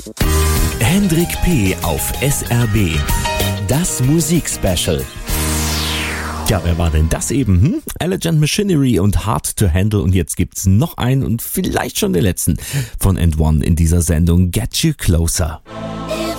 Hendrik P. auf SRB. Das Musikspecial. Tja, wer war denn das eben? Elegant Machinery und Hard to Handle. Und jetzt gibt's noch einen und vielleicht schon den letzten von And One in dieser Sendung. Get You Closer.